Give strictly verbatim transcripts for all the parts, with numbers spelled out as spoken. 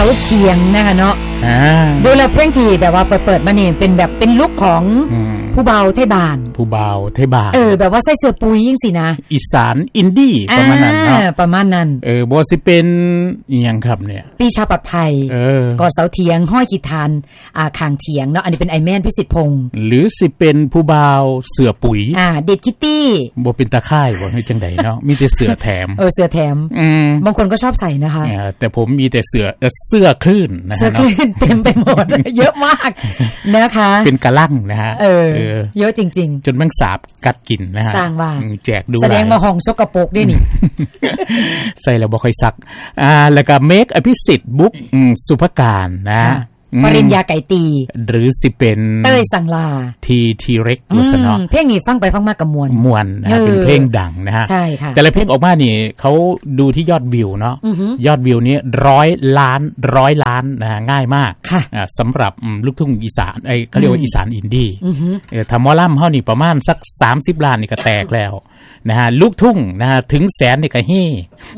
เทียงนะคะเนาะดูแลเพลงที่แบบว่าเปิดๆมานี่เป็นแบบเป็นลุคของผู้เบาไทยบ้านผู้เบาไทยบ้านเออแบบว่าใส่เสื้อปุยจังซี่นะอีสานอินดี้ประมาณนั้นเนาะประมาณนั้นเออบ่สิเป็นอีหยังครับเนี่ยปีชาปัดไผเออกอดเสาเถียงห้อยขีดทานอ่าข้างเถียงเนาะอันนี้เป็นไอแมนพิสิทธิ์พงษ์หรือสิเป็นผู้เบาเสื้อปุ๋ยอ่าเด็ดคิตตี้บ่เป็นตาข่ายบ่ให้จังได๋เนาะมีแต่เสื้อแถมเออเสื้อแถมอืมบางคนก็ชอบใส่นะคะเออแต่ผมมีแต่เสื้อเสื้อคลื่นนะฮะเสื้อคลื่นเต็มไปหมดเยอะมากนะคะเป็นกะลั่งนะฮะเออเยอะจริงๆจนแมงสาบกัดกินนะฮะสร้างว่าแจกดูแสดงว่าห้องสกปรกด้วยนี่ใส่แล้วบ่ค่อยซักอ่าแล้วก็เมคอภิสิทธิ์บุ๊กสุภการนะปริญญาไก่ตีหรือสิเป็นเต้ยสังลาทีทีเร็กลักษณะเพลงนี้ฟังไปฟังมากกับมวลมวลนะเป็นเพลงดังนะฮะใช่ค่ะแต่ละเพลงออกมานี่เขาดูที่ยอดวิวเนาะยอดวิวนี้ร้อยล้านร้อยล้านนะง่ายมากสำหรับลูกทุ่งอีสานไอ้เขาเรียกว่าอีสานอินดี้ถ้าหมอลำเฮานี่ประมาณสักสามสิบล้านนี่ก็แตกแล้วนะฮะลูกทุ่งนะฮะถึงแสนนี่ก็เฮ่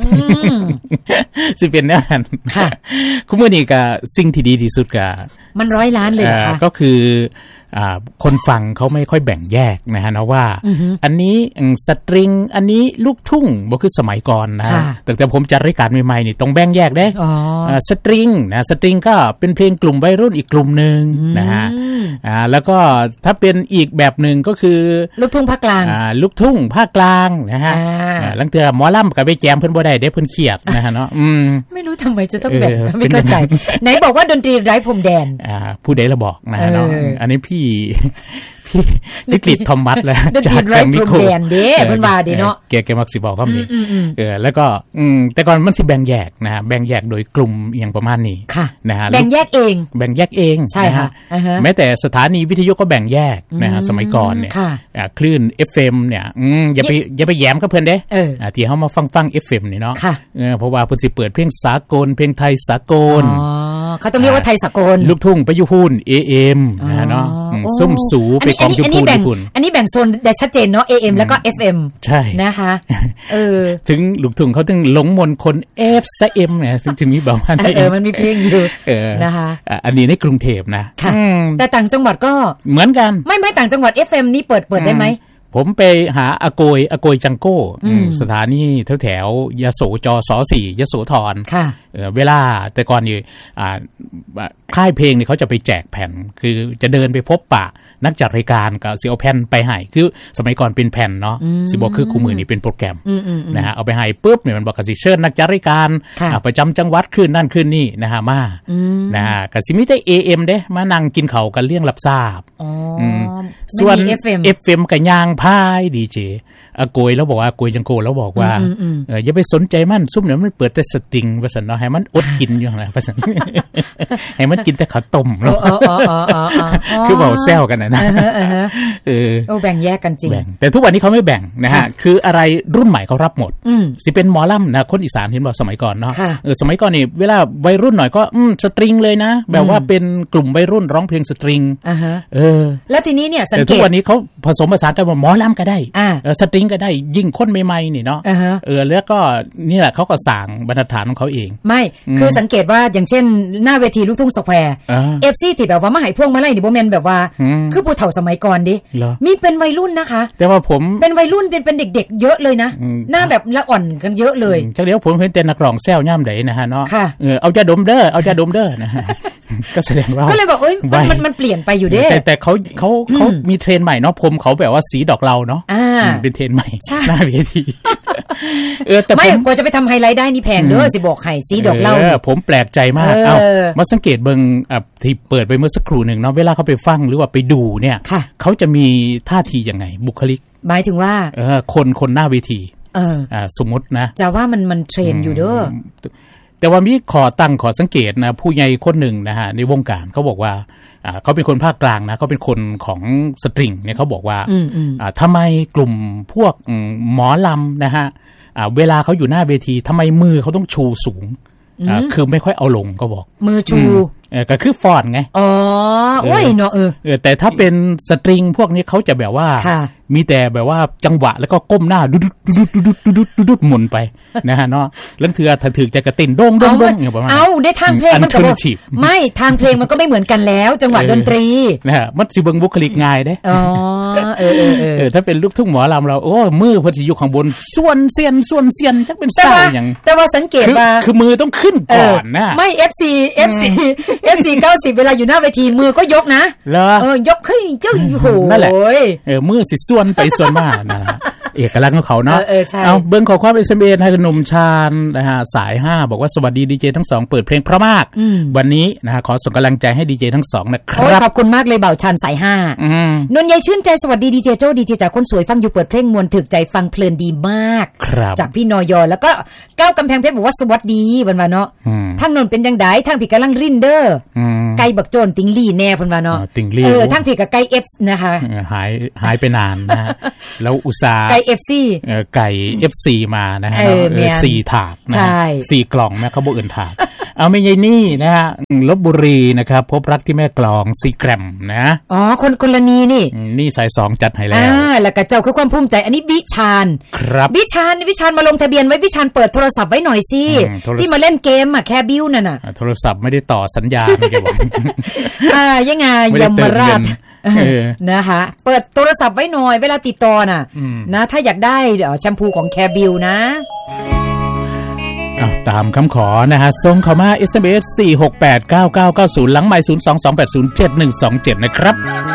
สิเป็นแนวนั้นค่ะคุมื้อนี้ก็สิ่งที่ดีที่สุดก็มันร้อยล้านเลยเหรอคะก็คืออ่าคนฟังเขาไม่ค่อยแบ่งแยกนะฮะนะว่าอันนี้สตริงอันนี้ลูกทุ่งบ่คือสมัยก่อนนะตั้งแต่ผมจัดรายการใหม่ๆนี่ต้องแบ่งแยกเด้อ๋อสตริงนะสตริงก็เป็นเพลงกลุ่มวัยรุ่นอีกกลุ่มนึงนะฮะอ่าแล้วก็ถ้าเป็นอีกแบบนึงก็คือลูกทุ่งภาคกลางอ่าลูกทุ่งภาคกลางนะฮะอ่าลังเทื่อหมอลำก็ไปแจมเพิ่นบ่ได้เด้เพิ่นเครียดนะฮะเนาะอืมไม่รู้ทำไมจะต้องแบ่งไม่เข้าใจไหนบอกว่าดนตรีไร้พรมแดนอ่าผู้ใดละบอกนะฮะเนาะอันนี้พี่พี่พี่กฤษทอมมัสแล้วจากแกรมมี่โคเด้เพิ่นว่าดิเนาะแกแกมักสิบอกคำนี้เออแล้วก็อืมแต่ก่อนมันสิแบ่งแยกนะฮะแบ่งแยกโดยกลุ่มอย่างประมาณนี้นะฮะแบ่งแยกเองแบ่งแยกเองใช่ค่ะแม้แต่สถานีวิทยุก็แบ่งแยกนะฮะสมัยก่อนเนี่ยอ่าคลื่น เอฟ เอ็ม เนี่ยอืมอย่าไปอย่าไปแย้มกับเพิ่นเด้เออที่เฮามาฟังๆ เอฟ เอ็ม นี่เนาะเออเพราะว่าเพิ่นสิเปิดเพลงสากลเพลงไทยสากลอ๋อเขาต้องเรียกว่าไทยสากลลูกทุ่งไปอยู่พูน เอ เอ็ม นะฮะเนาะส้มสูไปกองอยู่พูนญี่ปุ่นอันนี้แบ่งโซนได้ชัดเจนเนาะ เอ เอ็ม แล้วก็ เอฟ เอ็มใช่นะคะเออถึงลูกทุ่งเขาถึงหลงมนต์คน F ซะ M เนี่ยซึ่งจะมีประมาณเออมันมีเพลงอยู่นะคะอันนี้ในกรุงเทพนะแต่ต่างจังหวัดก็เหมือนกันไม่ไม่ต่างจังหวัด เอฟ เอ็ม นี่เปิดเปิดได้มั้ยผมไปหาอโกยอโกยจังโก้สถานีแถวๆยโสจสสี่ยโสธรค่ะเอ่อเวลาแต่ก่อนนี่อ่าค่ายเพลงนี่เขาจะไปแจกแผ่นคือจะเดินไปพบปะนักจัดรายการก็สิเอาแผ่นไปให้คือสมัยก่อนเป็นแผ่นเนาะสิบ่คือคู่มือนี่เป็นโปรแกรมนะฮะเอาไปให้ปึ๊บเนี่ยมันบอกก็สิเชิญนักจัดรายการประจำจังหวัดคืนนั่นคืนนี่นะฮะมานะฮะก็สิมีแต่ เอ เอ็ม เด้มานั่งกินข้าวกันเลี้ยงรับทราบอ๋อส่วน เอฟ เอ็ม ก็ย่างพายดีเจอโกยแล้วบอกว่าอโกยจังโกแล้วบอกว่าเอออย่าไปสนใจมันซุ่มเนี่ยมันเปิดแต่สตริงว่าซั่นเนาะให้มันอดกินอยู่หั่นน่ะว่าซั่นให้มันกินแต่ข้าวต้มเนาะคือเว้าแซวกันน่ะนะเออโอ้แบ่งแยกกันจริงแต่ทุกวันนี้เขาไม่แบ่งนะฮะคืออะไรรุ่นใหม่เขารับหมดสิเป็นหมอลำนะคนอีสานเห็นบ่สมัยก่อนเนาะเออสมัยก่อนนี่เวลาวัยรุ่นหน่อยก็อืมสตริงเลยนะแบบว่าเป็นกลุ่มวัยรุ่นร้องเพลงสตริงเออแล้วทีนี้เนี่ยสังเกตทุกวันนี้เขาผสมผสานกันว่าหมอลำก็ได้เออสตริงก็ได้ยิ่งคนใหม่ๆนี่เนาะเออแล้วก็นี่แหละเขาก็สร้างบรรทัดฐานของเขาเองไม่คือสังเกตว่าอย่างเช่นหน้าเวทีลูกทุ่งสแควร์ เอฟ ซี ที่แบบว่ามาให้พวงมาลัยนี่บ่แม่นแบบว่าคือผู้เฒ่าสมัยก่อนดิมีเป็นวัยรุ่นนะคะแต่ว่าผมเป็นวัยรุ่นเป็นเป็นเด็กๆเยอะเลยนะหน้าแบบละอ่อนกันเยอะเลยจังเดี๋ยวผมเห็นแต่นักร้องแซวย่ำใดนะฮะเนาะเออเอาจะดมเด้อเอาจะดมเด้อนะก็แสดงว่าก็เลยบอกเอ้ยมันมันเปลี่ยนไปอยู่เด้แต่แต่เขาเขาเขามีเทรนด์ใหม่เนาะผมเขาแบบว่าสีดอกเหลาเนาะเป็นเทรนด์ใหม่หน้าเวทีเออแต่ไม่กว่าจะไปทำไฮไลท์ได้นี่แพงเด้อสิบอกให้สีดอกเหลาผมแปลกใจมากเอ้ามาสังเกตเบิ่งอ่ะที่เปิดไปเมื่อสักครู่นึงเนาะเวลาเขาไปฟังหรือว่าไปดูเนี่ยเขาจะมีท่าทียังไงบุคลิกหมายถึงว่าเออคนคนหน้าเวทีเอออ่าสมมุตินะจะว่ามันมันเทรนอยู่เด้อแต่ว่ามีขอตั้งขอสังเกตนะผู้ใหญ่คนหนึ่งนะฮะในวงการเขาบอกว่าอ่าเขาเป็นคนภาคกลางนะเขาเป็นคนของสตริงเนี่ยเขาบอกว่าอ่าทำไมกลุ่มพวกหมอลำนะฮะอ่าเวลาเขาอยู่หน้าเวทีทำไมมือเขาต้องชูสูงอ่าคือไม่ค่อยเอาลงก็บอกมือชูเออก็คือฟอนไงอ๋อโอ้ยเนาะเออเออแต่ถ้าเป็นสตริงพวกนี้เขาจะแบบว่ามีแต่แบบว่าจังหวะแล้วก็ก้มหน้าดุดดุดดุดดุดดุดดุดดุดหมุนไปนะฮะเนาะแล้วเถื่อถ้าถือจะกระติ่นโด่งโด่งโด่งอย่างประมาณเอาได้ทางเพลงมันก็ไม่ทางเพลงมันก็ไม่เหมือนกันแล้วจังหวะดนตรีนะฮะมันสิเบิ่งบุคลิกง่ายเด้อ๋อเออเออถ้าเป็นลูกทุ่งหมอลำเราโอ้มือเพิ่นสิอยู่ข้างบนส่วนเสียนส่วนเสียนจักเป็นเศร้าหยังแต่ว่าสังเกตว่าคือมือต้องขึ้นก่อนนะไม่ เอฟ ซี เอฟ ซี เอฟ ซี เก้าสิบเวลาอยู่หน้าเวทีมือก็ยกนะเออยกขึ้นเจ้าโหนั่นแหละเออมือสิส่วนไปส่วนมานะเอกลักษณ์ของเขาเนาะเอาเบิ่งขอความ เอส เอ็ม เอ ให้หนุ่มชาญนะฮะสายห้าบอกว่าสวัสดีดีเจทั้งสองเปิดเพลงเพราะมากวันนี้นะฮะขอส่งกำลังใจให้ดีเจทั้งสองนะครับขอบคุณมากเลยเบาชาญสายห้านนท์ใหญ่ชื่นใจสวัสดีดีเจโจ้ดีเจจากคนสวยฟังอยู่เปิดเพลงมวลถึกใจฟังเพลินดีมากจากพี่นอยแล้วก็ก้าวกำแพงเพชรบอกว่าสวัสดีวันวานเนาะทั้งนนเป็นจังได๋ทั้งพี่กำลังรินเด้อไก่บักโจนติงลี่แน่วันวานเนาะเออทั้งพี่กับไก่ F นะคะหายหายไปนานนะฮะแล้วอุตส่าห์ไก่ เอฟ ซีเออไก่ เอฟ ซี มานะฮะเออสี่ถาดนะฮะสี่กล่องนะเขาบ่อื่นถาดเอาไม่ใช่นี่นะฮะลพบุรีนะครับพบรักที่แม่กลองสี่แกรมนะอ๋อคนคนละนีนี่นี่สายสองจัดให้แล้วอ่าแล้วก็เจ้าคือความภูมิใจอันนี้วิชาญครับวิชาญวิชาญมาลงทะเบียนไว้วิชาญเปิดโทรศัพท์ไว้หน่อยสิที่มาเล่นเกมอ่ะแค่บิ้วนั่นน่ะโทรศัพท์ไม่ได้ต่อสัญญาไม่แกบอกอ่ายังไงยมราชนะคะเปิดโทรศัพท์ไว้หน่อยเวลาติดต่อน่ะนะถ้าอยากได้แชมพูของแคบิลนะตามคำขอนะฮะส่งเข้ามา เอส เอ็ม เอส สี่ หก แปด เก้า เก้า เก้า ศูนย์หลังไมค์ศูนย์ สอง สอง แปด ศูนย์ เจ็ด หนึ่ง สอง เจ็ดนะครับ